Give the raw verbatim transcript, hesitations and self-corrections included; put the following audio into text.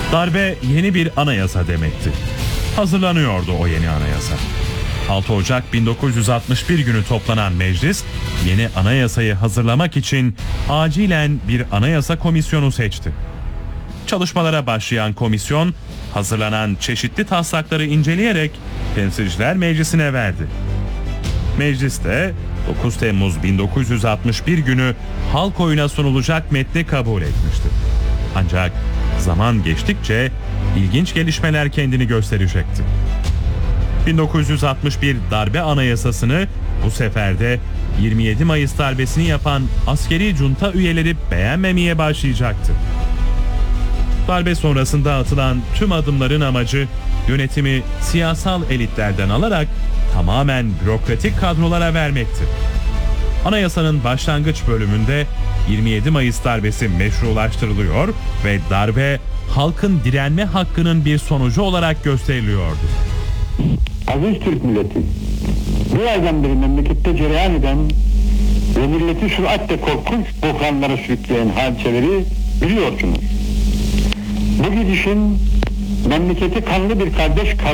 Darbe yeni bir anayasa demekti. Hazırlanıyordu o yeni anayasa. altı Ocak bin dokuz yüz altmış bir günü toplanan meclis, yeni anayasayı hazırlamak için acilen bir anayasa komisyonu seçti. Çalışmalara başlayan komisyon, hazırlanan çeşitli taslakları inceleyerek Temsilciler Meclisi'ne verdi. Mecliste dokuz Temmuz bin dokuz yüz altmış bir günü halk oyuna sunulacak metni kabul etmişti. Ancak zaman geçtikçe ilginç gelişmeler kendini gösterecekti. bin dokuz yüz altmış bir darbe anayasasını bu sefer de yirmi yedi Mayıs darbesini yapan askeri junta üyeleri beğenmemeye başlayacaktı. Darbe sonrasında atılan tüm adımların amacı yönetimi siyasal elitlerden alarak tamamen bürokratik kadrolara vermekti. Anayasanın başlangıç bölümünde yirmi yedi Mayıs darbesi meşrulaştırılıyor ve darbe halkın direnme hakkının bir sonucu olarak gösteriliyordu. Aziz Türk milleti, bir aydan beri memlekette cereyan eden ve milleti süratle korkunç buhranlara sürükleyen hadiseleri biliyorsunuz. Bu gidişin memleketi kanlı bir kardeş